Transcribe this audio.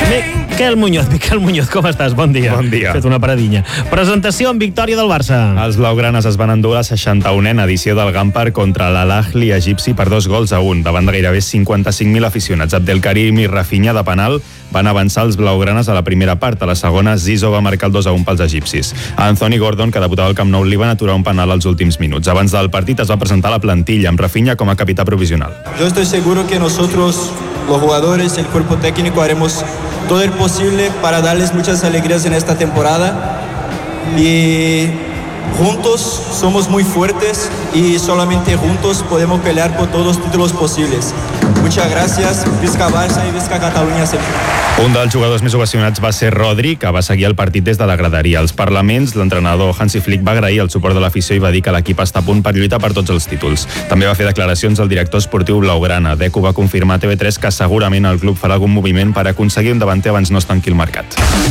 Miquel Muñoz, com estàs? Bon dia. Bon dia. He fet una paradinha. Presentació amb victòria del Barça. Els blaugranes es van endur la 61a edició del Gampar contra l'Al-Ahli egipci per 2-1, davant de gairebé 55.000 aficionats. Abdelkarim i Rafinha de penal van avançar els blaugranes a la primera part. A la segona, Zizou va marcar el 2-1 pels egipcis. A Anthony Gordon, que debutava al Camp Nou, li van aturar un penal als últims minuts. Abans del partit es va presentar la plantilla, amb Rafinha com a capità provisional. Yo estoy seguro que nosotros, los jugadores, el cuerpo técnico, haremos todo el posible para darles muchas alegrías en esta temporada. Y juntos somos muy fuertes y solamente juntos podemos pelear por todos los títulos posibles. Muchas gracias, Visca Barça i Visca Catalunya sempre. Un dels jugadors més ovacionats va ser Rodri, que va seguir el partit des de la graderia. Als parlaments, l'entrenador Hansi Flick va agrair el suport de l'afició i va dir que l'equip està a punt per lluitar per tots els títols. També va fer declaracions al director esportiu blaugrana. Deco va confirmar a TV3 que segurament el club farà algun moviment per aconseguir un davanter abans no es tanqui el mercat.